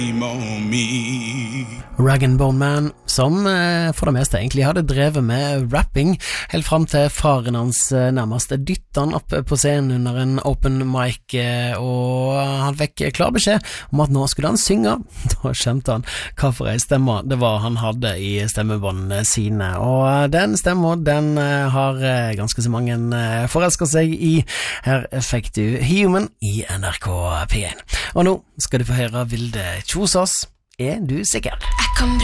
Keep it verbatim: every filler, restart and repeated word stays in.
Rag and Bone Man, som eh, for det meste egentlig hadde drevet med rapping, helt frem til faren hans eh, nærmest dyttet han opp på scenen under en open mic, eh, og han fikk klar beskjed om at nå skulle han synge. Da skjønte han hva for en stemme det var han hadde i stemmebåndene sine, og den stemmen, den eh, har eh, ganske så mange eh, forelsket seg i. Her fikk du Human i N R K P én. Og nå skal du få høre Vilde Kjosås. Er du sikker?